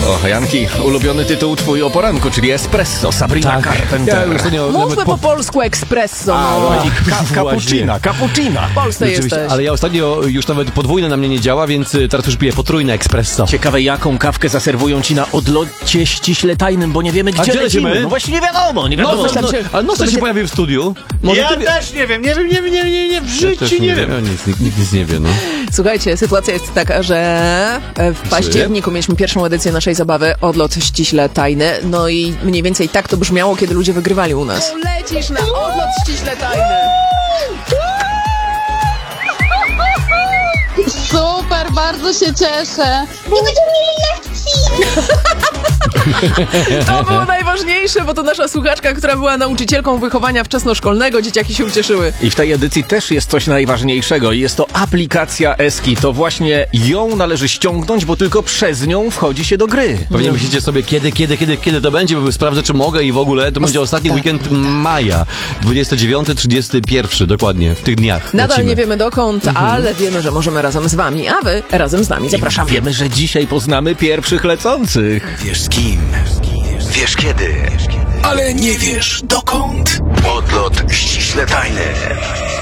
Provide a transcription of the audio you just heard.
O, Janki, ulubiony tytuł twój o poranku, czyli Espresso, Sabrina Carpenter. Mówmy po polsku espresso. Cappuccina. W Polsce jesteś. Ale ja ostatnio już nawet podwójne na mnie nie działa, więc teraz już piję potrójne espresso. Ciekawe, jaką kawkę zaserwują ci na odlocie ściśle tajnym, bo nie wiemy, gdzie lecimy. No właśnie nie wiadomo. Ale Nosek się pojawił w studiu. Może Ja też nie wiem, w życiu nie wiem. Nikt nic nie wie, no. Słuchajcie, sytuacja jest taka, że w październiku mieliśmy pierwszą edycję naszej zabawy Odlot ściśle tajny. No i mniej więcej tak to brzmiało, kiedy ludzie wygrywali u nas. Lecisz na Odlot ściśle tajny. Super, bardzo się cieszę. Nie będziemy mieli lekcji. To było najważniejsze, bo to nasza słuchaczka, która była nauczycielką wychowania wczesnoszkolnego. Dzieciaki się ucieszyły. I w tej edycji też jest coś najważniejszego. Jest to aplikacja Eski. To właśnie ją należy ściągnąć, bo tylko przez nią wchodzi się do gry. Pewnie myślicie sobie, kiedy to będzie, bo sprawdzę, czy mogę i w ogóle. To będzie ostatni weekend maja. 29-31, dokładnie, w tych dniach. Nadal lecimy. nie wiemy dokąd, ale wiemy, że możemy razem z wami, a wy razem z nami. Zapraszamy. Wiemy, że dzisiaj poznamy pierwszych lecących. Wiesz z kim, wiesz kiedy, ale nie wiesz dokąd. Odlot ściśle tajny.